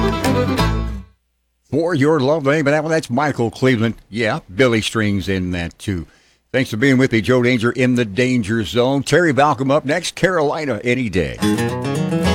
For Your Love Name, but that's Michael Cleveland. Yeah, Billy Strings in that too. Thanks for being with me, Joe Danger in the Danger Zone. Terry Balcom up next, Carolina any day.